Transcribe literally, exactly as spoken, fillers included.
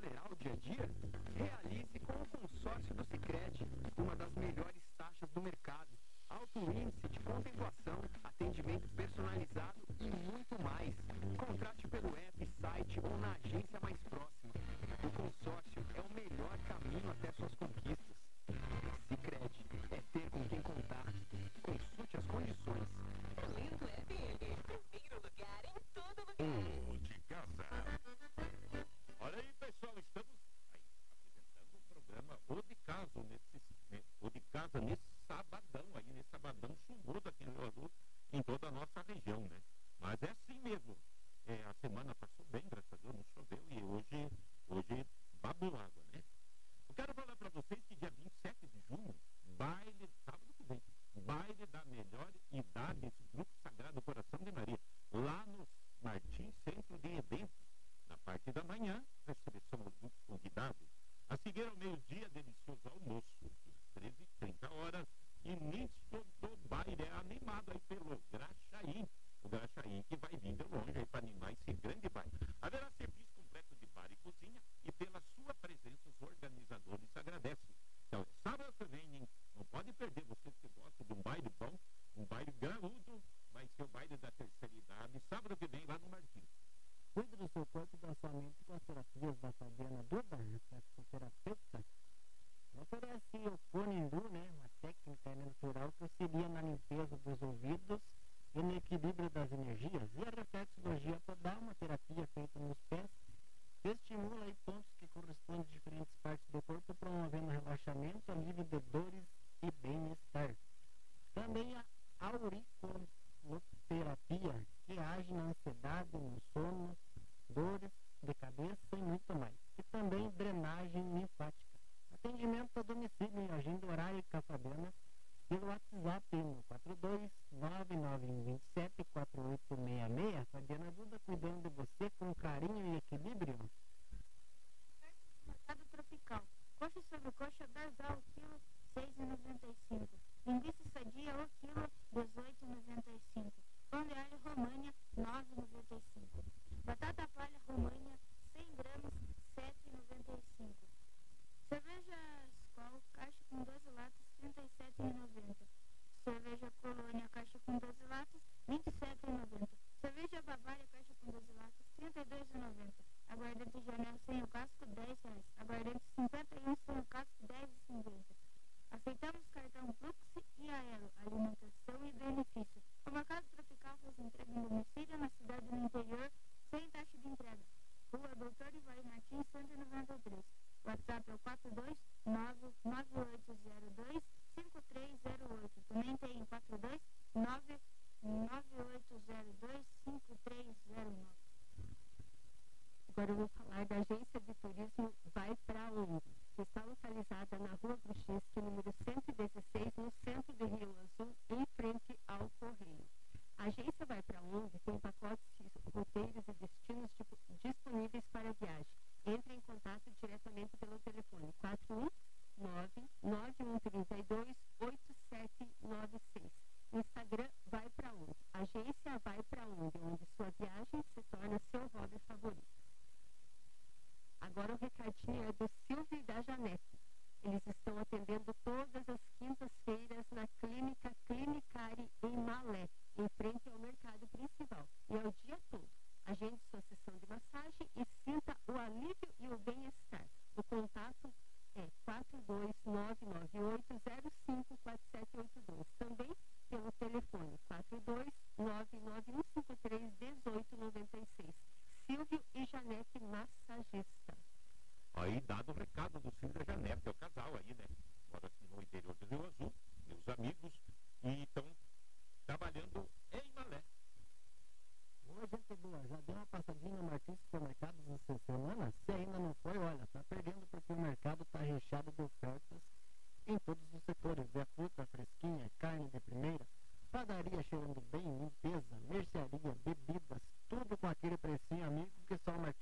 acelerar o dia a dia? Realize com o consórcio do Sicredi, uma das melhores taxas do mercado, alto índice de contemplação, atendimento personalizado e muito mais. Contrate pelo app, site ou na agência mais próxima. O consórcio é o melhor caminho até suas conquistas. Sicredi é ter com quem contar. Consulte as condições. Lindo F M, primeiro lugar em todo lugar. O de casa. Olha aí, pessoal, estamos aí apresentando o programa O de Casa, nesse, né, O de Casa nesse sabadão aí, nesse sabadão chuvoso aqui no Rio Azul, em toda a nossa região, né? Mas é assim mesmo. É, a semana passou bem, graças a Deus, não choveu e hoje, hoje babou água, né? Eu quero falar para vocês que dia vinte e sete de junho, baile, sábado que vem, baile da melhor idade, esse grupo Sagrado Coração de Maria, lá no Martins Centro de Eventos, na parte da manhã, recepção aos grupos convidados. A seguir ao meio-dia, delicioso almoço, às treze e trinta horas, início do baile, é animado aí pelo Graxaí, o Graxaí que vai vindo longe aí para animar esse grande baile. Haverá serviço completo de bar e cozinha e pela sua presença os organizadores agradecem. Então, sábado que vem, não pode perder, vocês que gostam de um baile bom, um baile graúdo, vai ser o baile da terceira idade, sábado que vem lá no Martins. Cuide do seu corpo e da sua mente com as terapias da Fabiana Duda, a psicoterapeuta. Oferece o Conindu, né, uma técnica natural que auxilia na limpeza dos ouvidos e no equilíbrio das energias. E a reflexologia podal, uma terapia feita nos pés, que estimula aí pontos que correspondem a diferentes partes do corpo, promovendo relaxamento, alívio de dores e bem-estar. Também a auriculoterapia, que age na ansiedade, no sono, dores de cabeça e muito mais. E também drenagem linfática. Atendimento a domicílio em agenda horária com a Fabiana pelo WhatsApp no quatro dois nove nove um dois sete quatro oito seis seis. Fabiana Duda cuidando de você com carinho e equilíbrio. Mercado Tropical. Coxa sobre coxa, dez ao quilo, seis reais e noventa e cinco centavos. Linguiça sadia ao quilo, dezoito reais e noventa e cinco centavos. Pão de alho România, nove reais e noventa e cinco centavos. Batata palha România, cem gramas, sete reais e noventa e cinco centavos. Cerveja Skol, caixa com doze latas, trinta e sete reais e noventa centavos. Cerveja Colônia, caixa com doze latas, vinte e sete reais e noventa centavos. Cerveja Bavária, caixa com doze latas, trinta e dois reais e noventa centavos. Aguardente Janela sem o casco, dez reais. Aguardente cinquenta e um sem o casco, dez reais e cinquenta centavos. Aceitamos cartão Flux e Aero, alimentação e benefício. O Mercado Tropical faz entrega em domicílio na cidade do interior, sem taxa de entrega. Rua Doutor Ivaí Martins, cento e noventa e três. WhatsApp é o quatro dois nove nove oito zero dois cinco três zero oito. Também tem quatro dois nove nove oito zero dois cinco três zero nove. Agora eu vou falar da agência de turismo Vai Pra Onde, que está localizada na Rua Bruxinski, número cento e dezesseis, no centro de Rio Azul, em frente ao Correio. A agência Vai Pra Onde tem pacotes, roteiros e destinos disponíveis para viagem. Entre em contato diretamente pelo telefone quatro um nove nove um três dois oito sete nove seis. Instagram Vai Pra Onde. Agência Vai Pra Onde, onde sua viagem se torna seu hobby favorito. Agora o recadinho é do Silvio e da Janete. Eles estão atendendo todas as quintas-feiras na Clínica Clinicare em Malé, em frente ao mercado principal. E é o dia todo. Agende sua sessão de massagem e sinta o alívio e o bem-estar. O contato é quatro dois nove nove oito zero cinco quatro sete oito dois. Também pelo telefone quatro dois nove nove um cinco três um oito nove seis. Silvio e Janete Massagista. Aí, dado o recado do Silvio e Janete, é o casal aí, né? Mora assim no interior do Rio Azul, meus amigos, e estão trabalhando em Malé. Ô, gente boa, já deu uma passadinha no Martins Supermercados